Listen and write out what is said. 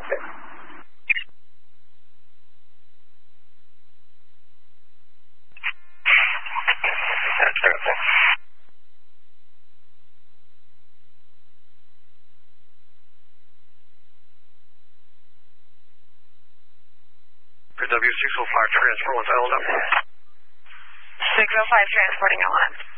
Okay. That's okay. For W605 transport, what's held up? 605 transporting on.